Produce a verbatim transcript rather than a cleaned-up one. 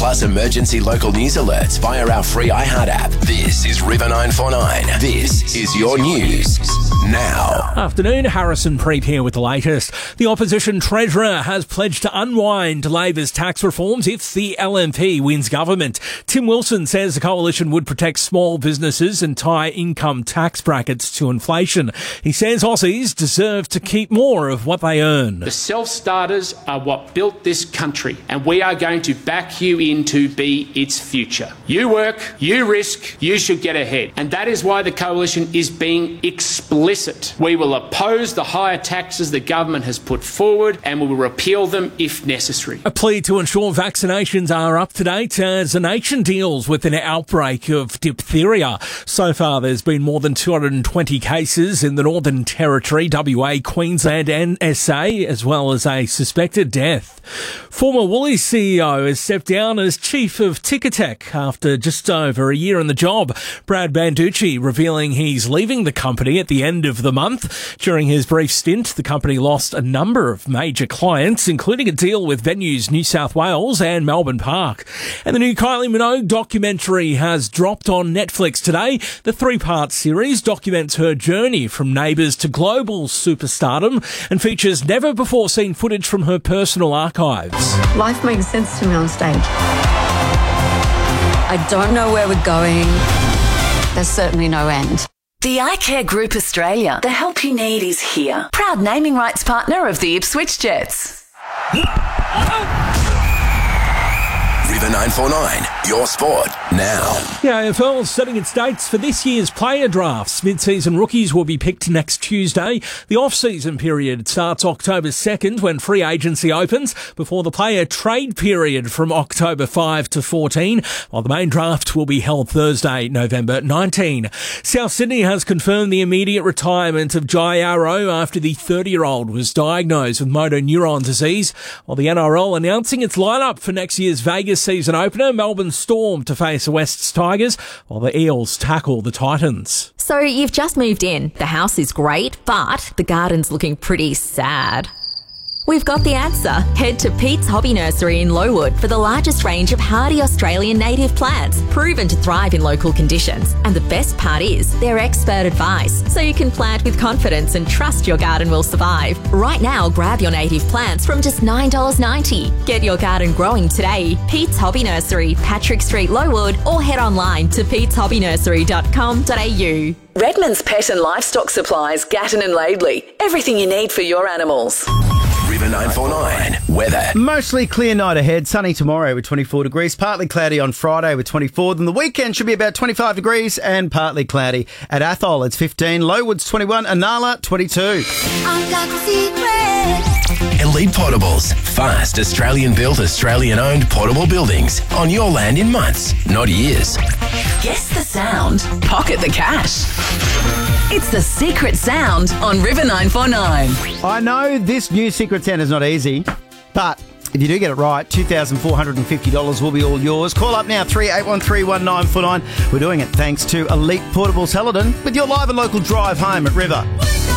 plus emergency local news alerts via our free iHeart app. This is River nine four nine. This is your news now. Afternoon, Harrison Preep here with the latest. The opposition treasurer has pledged to unwind Labor's tax reforms if the L N P wins government. Tim Wilson says the coalition would protect small businesses and tie income tax brackets to inflation. He says Aussies deserve to keep more of what they earn. The self-starters are what built this country, and we are going to back you in to be its future. You work, you risk, you should get ahead. And that is why the coalition is being explicit. We will oppose the higher taxes the government has put forward and we will repeal them if necessary. A plea to ensure vaccinations are up to date as the nation deals with an outbreak of diphtheria. So far, there's been more than two hundred twenty cases in the Northern Territory, W A, Queensland and S A, as well as a suspected death. Former Woolies C E O has stepped down as chief of Ticketek after just over a year in the job. Brad Banducci revealing he's leaving the company at the end of the month. During his brief stint, the company lost a number of major clients, including a deal with Venues New South Wales and Melbourne Park. And the new Kylie Minogue documentary has dropped on Netflix today. The three-part series documents her journey from Neighbours to global superstardom and features never-before-seen footage from her personal archives. Life makes sense to me on stage. I don't know where we're going. There's certainly no end. The iCare Group Australia. The help you need is here. Proud naming rights partner of the Ipswich Jets. River nine four nine, your sport now. The A F L is setting its dates for this year's player drafts. Mid-season rookies will be picked next Tuesday. The off-season period starts October second when free agency opens, before the player trade period from October fifth to fourteenth, while the main draft will be held Thursday, November nineteenth. South Sydney has confirmed the immediate retirement of Jai Arrow after the thirty-year-old was diagnosed with motor neuron disease, while the N R L announcing its lineup for next year's Vegas season opener. Melbourne Storm to face the Wests Tigers, while the Eels tackle the Titans. So you've just moved in. The house is great, but the garden's looking pretty sad. We've got the answer. Head to Pete's Hobby Nursery in Lowood for the largest range of hardy Australian native plants, proven to thrive in local conditions. And the best part is, they're expert advice, so you can plant with confidence and trust your garden will survive. Right now, grab your native plants from just nine dollars ninety. Get your garden growing today. Pete's Hobby Nursery, Patrick Street, Lowood, or head online to petes hobby nursery dot com dot a u. Redmond's Pet and Livestock Supplies, Gatton and Laidley. Everything you need for your animals. River nine four nine, weather. Mostly clear night ahead. Sunny tomorrow with twenty-four degrees. Partly cloudy on Friday with twenty-four. Then the weekend should be about twenty-five degrees and partly cloudy. At Athol, it's fifteen. Lowood's twenty-one. Anala, twenty-two. I've got the secret. Elite Portables. Fast, Australian-built, Australian-owned portable buildings on your land in months, not years. Guess the sound. Pocket the cash. It's the secret sound on River nine four nine. I know this new secret sound is not easy, but if you do get it right, two thousand four hundred fifty dollars will be all yours. Call up now, three eight one three one nine four nine. We're doing it thanks to Elite Portables Helidon with your live and local drive home at River.